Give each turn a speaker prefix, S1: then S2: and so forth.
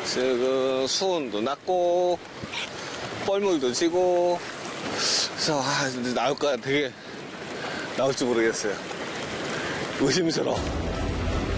S1: 지금 수온도 낮고 뻘물도 지고 그래서 나올까 되게 나올지 모르겠어요. 의심스러워.